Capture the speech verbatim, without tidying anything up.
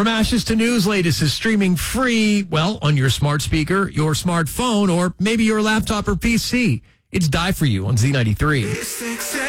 From ashes to news, latest is streaming free, well, on your smart speaker, your smartphone, or maybe your laptop or P C. It's Die For You on Z ninety-three.